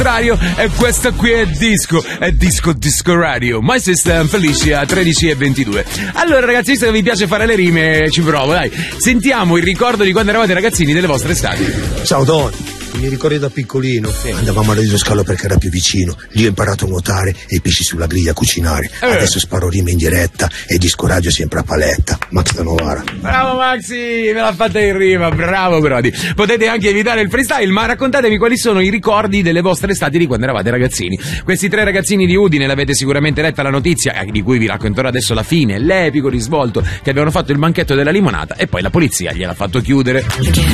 Radio, e questa qui è Disco Radio. My System, Felicia, 13:22. Allora ragazzi, visto che vi piace fare le rime, ci provo, dai. Sentiamo il ricordo di quando eravate ragazzini delle vostre estati. Ciao Don, mi ricordi da piccolino? Andavamo a Radio Scalo perché era più vicino. Lì ho imparato a nuotare e i pesci sulla griglia a cucinare. Adesso sparo rime in diretta e Disco Radio sempre a paletta. Max da Novara. Bravo Maxi, me l'ha fatta in rima, bravo Brody. Potete anche evitare il freestyle, ma raccontatemi quali sono i ricordi delle vostre estati di quando eravate ragazzini. Questi 3 ragazzini di Udine, l'avete sicuramente letta la notizia, di cui vi racconterò adesso la fine, l'epico risvolto, che avevano fatto il banchetto della limonata e poi la polizia gliel'ha fatto chiudere.